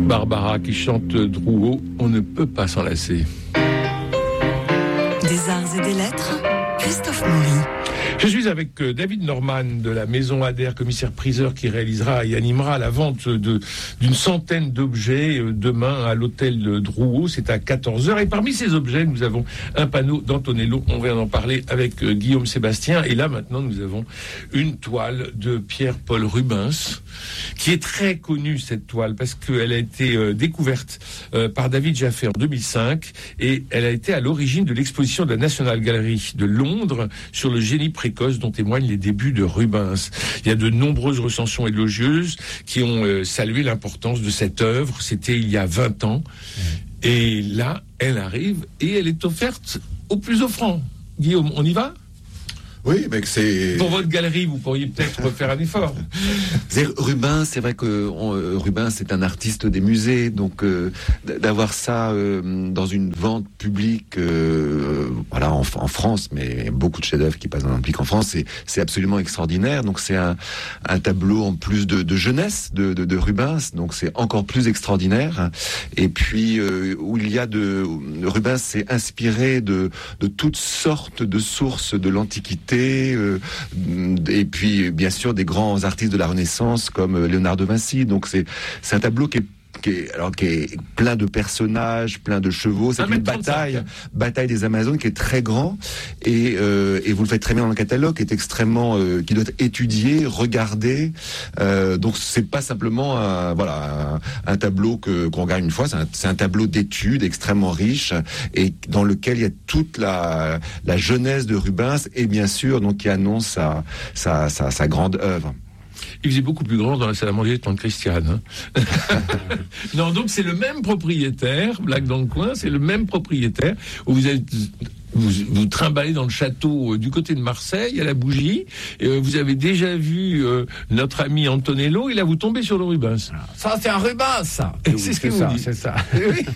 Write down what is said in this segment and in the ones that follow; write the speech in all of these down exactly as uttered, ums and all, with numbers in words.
Barbara qui chante Drouot, on ne peut pas s'en lasser. Des arts et des lettres, Christophe Maury. Je suis avec David Norman de la Maison Adair, commissaire-priseur, qui réalisera et animera la vente de, d'une centaine d'objets demain à l'hôtel Drouot. C'est à quatorze heures. Et parmi ces objets, nous avons un panneau d'Antonello. On vient d'en parler avec Guillaume Sébastien. Et là, maintenant, nous avons une toile de Pierre-Paul Rubens, qui est très connue, cette toile, parce qu'elle a été euh, découverte euh, par David Jaffé en deux mille cinq. Et elle a été à l'origine de l'exposition de la National Gallery de Londres sur le génie précoce dont témoignent les débuts de Rubens. Il y a de nombreuses recensions élogieuses qui ont euh, salué l'importance de cette œuvre. C'était il y a vingt ans. Mmh. Et là, elle arrive et elle est offerte au plus offrant. Guillaume, on y va ? Oui, mais c'est... Pour votre galerie, vous pourriez peut-être faire un effort. C'est Rubens, c'est vrai que on, Rubens c'est un artiste des musées, donc euh, d'avoir ça euh, dans une vente publique, euh, voilà, en, en France, mais beaucoup de chefs-d'œuvre qui passent dans un public en France, c'est, c'est absolument extraordinaire. Donc c'est un, un tableau en plus de, de jeunesse de, de, de Rubens, donc c'est encore plus extraordinaire. Et puis euh, où il y a de Rubens s'est inspiré de, de toutes sortes de sources de l'Antiquité. Euh, et puis bien sûr des grands artistes de la Renaissance comme Léonard de Vinci. Donc c'est c'est un tableau qui est Qui est, alors, qui est plein de personnages, plein de chevaux. C'est une bataille, bataille des Amazones qui est très grand. Et, euh, et vous le faites très bien dans le catalogue, qui est extrêmement, euh, qui doit être étudié, regardé. Euh, donc c'est pas simplement un, voilà, un, un tableau que, qu'on regarde une fois. C'est un, c'est un tableau d'études extrêmement riche et dans lequel il y a toute la, la jeunesse de Rubens et bien sûr, donc, qui annonce sa, sa, sa, sa grande œuvre. Il faisait beaucoup plus grand dans la salle à manger de Tante Christiane. Hein. Non, donc c'est le même propriétaire, blague dans le coin, c'est le même propriétaire, où vous êtes... Vous, vous trimballez dans le château euh, du côté de Marseille, à la Bougie, et euh, vous avez déjà vu euh, notre ami Antonello, et là vous tombez sur le Rubens. Ça, c'est un Rubens, ça. Et oui, c'est ce que vous ça, dites. C'est ça. Et oui.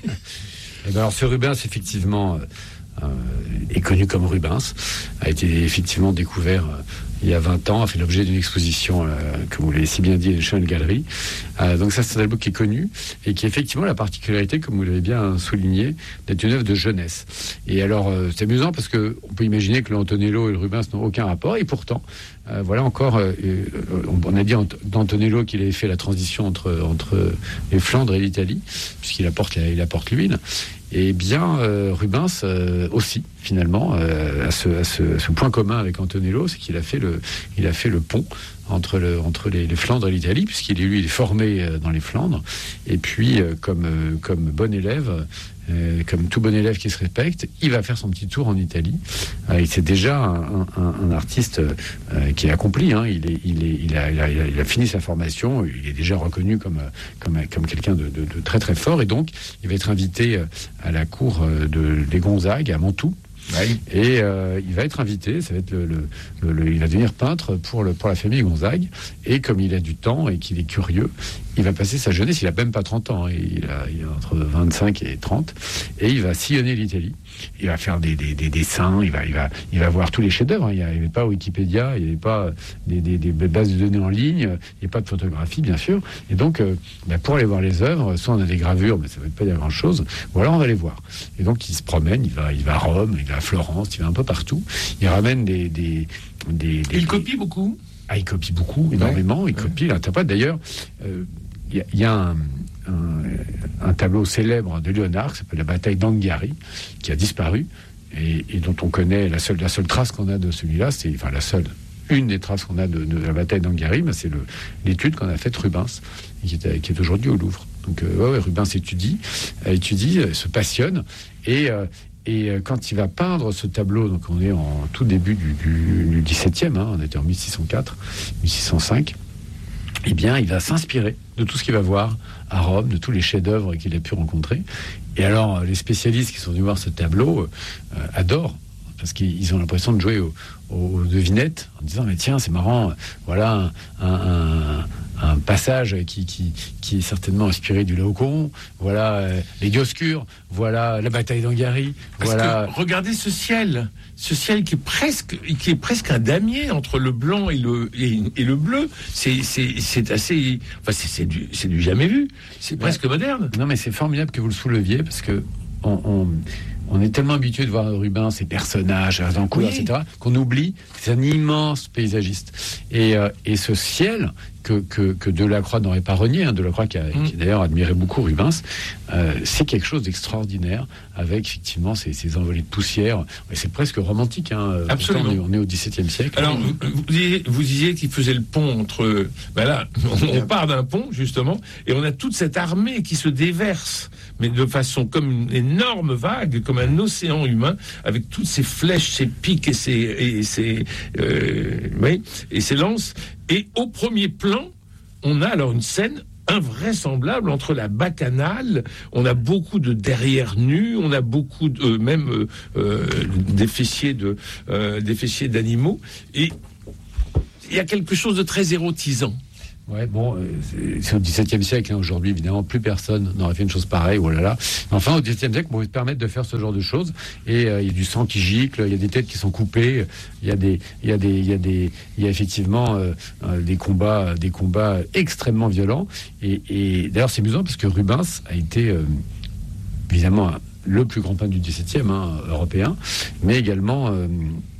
Et ben alors, ce Rubens, effectivement, euh, est connu comme Rubens, a été effectivement découvert euh, il y a vingt ans, a fait l'objet d'une exposition, euh, comme vous l'avez si bien dit, à l'échelle de galerie. Euh, donc ça, c'est un tableau qui est connu et qui a effectivement la particularité, comme vous l'avez bien souligné, d'être une œuvre de jeunesse. Et alors, euh, c'est amusant parce que on peut imaginer que l'Antonello et le Rubens n'ont aucun rapport, et pourtant, euh, voilà encore, euh, euh, on a dit d'Antonello qu'il avait fait la transition entre, entre les Flandres et l'Italie, puisqu'il apporte, la, il apporte l'huile. Et bien, euh, Rubens euh, aussi, finalement, euh, à, ce, à, ce, à ce point commun avec Antonello, c'est qu'il a fait le, il a fait le pont entre, le, entre les, les Flandres et l'Italie, puisqu'il est, lui, il est formé euh, dans les Flandres. Et puis, euh, comme, euh, comme bon élève, euh, comme tout bon élève qui se respecte, il va faire son petit tour en Italie. Euh, c'est déjà un, un, un artiste euh, qui est accompli. Hein. Il, est, il, est, il, a, il, a, il a fini sa formation. Il est déjà reconnu comme, comme, comme quelqu'un de, de, de très très fort. Et donc, il va être invité à la cour de, des Gonzague, à Mantoue. Oui. Et euh, il va être invité, ça va être le, le, le, le, il va devenir peintre pour, le, pour la famille Gonzague. Et comme il a du temps et qu'il est curieux, il va passer sa jeunesse, il a même pas trente ans, hein, il, a, il a entre vingt-cinq et trente, et il va sillonner l'Italie. Il va faire des, des, des dessins, il va, il, va, il va voir tous les chefs-d'œuvre. Hein. Il n'y avait pas Wikipédia, il n'y avait pas des, des, des bases de données en ligne, il n'y avait pas de photographie, bien sûr. Et donc, euh, bah, pour aller voir les œuvres, soit on a des gravures, mais ça ne veut pas dire grand-chose, ou alors on va les voir. Et donc, il se promène, il va, il va à Rome, il va à Florence, il va un peu partout. Il ramène des... des, des, des il copie beaucoup. Ah, il copie beaucoup, énormément. Ouais. Il copie, il interprète. D'ailleurs, il euh, y, y a un... Un, un tableau célèbre de Léonard qui s'appelle la bataille d'Anghiari, qui a disparu et, et dont on connaît la seule, la seule trace qu'on a de celui-là, c'est enfin la seule, une des traces qu'on a de, de la bataille d'Anghiari, ben c'est le, l'étude qu'on a faite Rubens, et qui est, qui est aujourd'hui au Louvre. Donc euh, ouais, ouais, Rubens étudie, étudie, se passionne et euh, Et quand il va peindre ce tableau, donc on est en tout début du, du, du dix-septième, hein, on était en mille six cent quatre, mille six cent cinq, eh bien, il va s'inspirer de tout ce qu'il va voir à Rome, de tous les chefs-d'œuvre qu'il a pu rencontrer. Et alors, les spécialistes qui sont venus voir ce tableau euh, adorent parce qu'ils ont l'impression de jouer aux, aux devinettes en disant mais tiens c'est marrant, voilà un, un, un passage qui, qui, qui est certainement inspiré du Laocoon, voilà euh, les Dioscures, voilà la bataille d'Angari, Parce voilà. Que, regardez ce ciel, ce ciel qui est presque, qui est presque un damier entre le blanc et le et, et le bleu. C'est c'est c'est assez, enfin c'est c'est du c'est du jamais vu. C'est ouais. presque moderne. Non mais c'est formidable que vous le souleviez parce que on, on On est tellement habitué de voir Rubens, ses personnages, en couleur, oui. et cetera, qu'on oublie que c'est un immense paysagiste. Et, euh, et ce ciel que, que, que Delacroix n'aurait pas renié, hein, Delacroix qui a, mm. qui a d'ailleurs admiré beaucoup Rubens, euh, c'est quelque chose d'extraordinaire, avec effectivement ces, ces envolées de poussière. Et c'est presque romantique. Hein, Absolument. On est, on est au dix-septième siècle. Alors, vous, vous disiez, vous disiez qu'il faisait le pont entre... Ben là, on, on part d'un pont, justement, et on a toute cette armée qui se déverse, mais de façon comme une énorme vague, comme un océan humain, avec toutes ces flèches, ces pics et ces, et ces, euh, oui, et ces lances. Et au premier plan, on a alors une scène invraisemblable entre la bacchanale, on a beaucoup de derrière nus, on a beaucoup de, euh, même euh, euh, des fessiers de, euh, des fessiers d'animaux, et il y a quelque chose de très érotisant. Ouais, bon, euh, c'est au dix-septième siècle, hein, aujourd'hui, évidemment, plus personne n'aurait fait une chose pareille, oh là là. Enfin, au dix-septième siècle, on pouvait se permettre de faire ce genre de choses, et euh, il y a du sang qui gicle, il y a des têtes qui sont coupées, il y a des, il y a des, il y a des, il y a effectivement euh, euh, des combats, des combats extrêmement violents, et, et d'ailleurs, c'est amusant parce que Rubens a été, euh, évidemment, le plus grand peintre du dix-septième, hein, européen, mais également... Euh,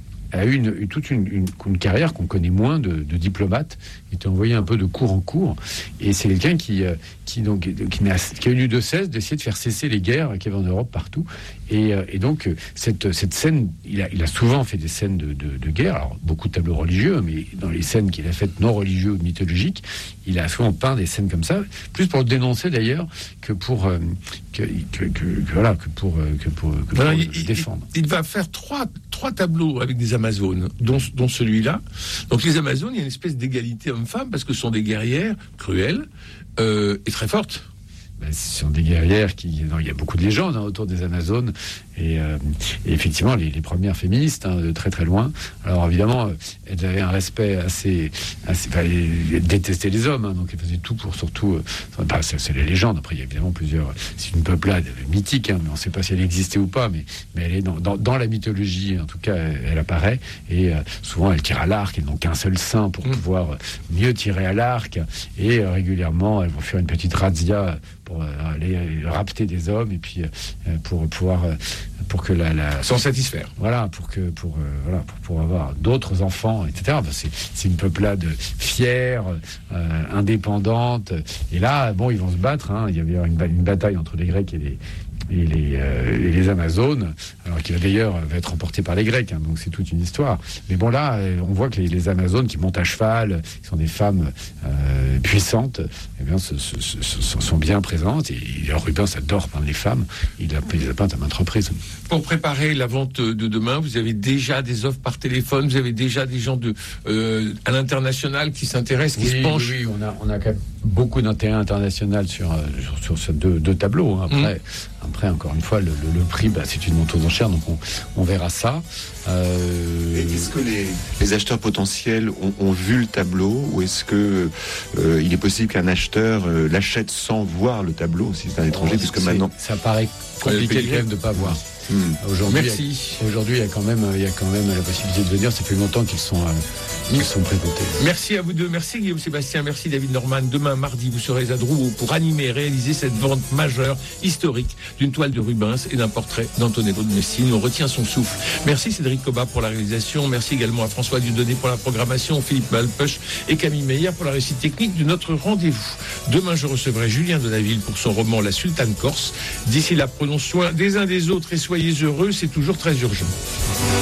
a eu une, toute une, une, une carrière qu'on connaît moins de, de diplomate. Il était envoyé un peu de cours en cours. Et c'est quelqu'un qui, qui, donc, qui, n'a, qui a eu de cesse d'essayer de faire cesser les guerres qu'il y avait en Europe partout. Et, et donc, cette, cette scène, il a, il a souvent fait des scènes de, de, de guerre. Alors, beaucoup de tableaux religieux, mais dans les scènes qu'il a faites non religieux ou mythologiques, il a souvent peint des scènes comme ça, plus pour le dénoncer d'ailleurs que pour, euh, que, que, que, que, voilà, que pour, que pour, que pour Alors, le il, défendre. Il, il va faire trois, trois tableaux avec des Amazones, dont, dont celui-là. Donc, les Amazones, il y a une espèce d'égalité homme-femme parce que ce sont des guerrières cruelles euh, et très fortes. Ben, ce sont des guerrières qui... Non, il y a beaucoup de légendes hein, autour des Amazones. Et, euh, et effectivement, les, les premières féministes, hein, de très très loin. Alors évidemment, euh, elles avaient un respect assez... assez enfin, elles détestaient les hommes, hein, donc elles faisaient tout pour surtout... Euh, enfin, c'est, c'est les légendes. Après, il y a évidemment plusieurs... C'est une peuplade mythique, hein, mais on ne sait pas si elle existait ou pas, mais, mais elle est dans, dans, dans la mythologie, en tout cas, elle, elle apparaît. Et euh, souvent, elles tirent à l'arc, elles n'ont qu'un seul sein pour mmh. pouvoir mieux tirer à l'arc. Et euh, régulièrement, elles vont faire une petite razzia pour euh, aller rapter des hommes et puis euh, pour pouvoir euh, pour que la, la s'en satisfaire. Voilà, pour que pour euh, voilà pour, pour avoir d'autres enfants, et cetera. Ben, c'est c'est une peuplade fière, euh, indépendante. Et là, bon, ils vont se battre. Hein. Il y avait une, une bataille entre les Grecs et les et les, euh, et les Amazones, alors qui d'ailleurs va être remporté par les Grecs, hein, donc c'est toute une histoire. Mais bon là, on voit que les, les Amazones qui montent à cheval, qui sont des femmes euh, puissantes, eh bien, ce, ce, ce, sont bien présentes. Et Rubens adore peindre les femmes, il, a, il les a peintes à maintes reprises. Pour préparer la vente de demain, vous avez déjà des offres par téléphone, vous avez déjà des gens de euh, à l'international qui s'intéressent, qui oui, se penchent. Oui, oui, on a, on a quand même beaucoup d'intérêt international sur, sur, sur ces deux, deux tableaux. Hein. Après, mmh. après, encore une fois, le, le, le prix, bah, c'est une monte aux enchères, donc on, on verra ça. Euh... Est-ce que les, les acheteurs potentiels ont, ont vu le tableau, ou est-ce que euh, il est possible qu'un acheteur euh, l'achète sans voir le tableau, si c'est un étranger, oh, puisque maintenant ça paraît compliqué quand même de ne pas voir. Mmh. Aujourd'hui, Merci. Il y a, aujourd'hui, il y a quand même, il y a quand même la possibilité de venir. Ça fait longtemps qu'ils sont, euh, qu'ils sont présentés. Merci à vous deux. Merci Guillaume Sébastien. Merci David Norman. Demain, mardi, vous serez à Drouot pour animer et réaliser cette vente majeure, historique, d'une toile de Rubens et d'un portrait d'Antonello de Messine. On retient son souffle. Merci Cédric Cobat pour la réalisation. Merci également à François Dieudonné pour la programmation, Philippe Malpeuch et Camille Meyer pour la réussite technique de notre rendez-vous. Demain, je recevrai Julien Denaville pour son roman La Sultane Corse. D'ici là, prenons soin des uns des autres et soyez heureux, c'est toujours très urgent.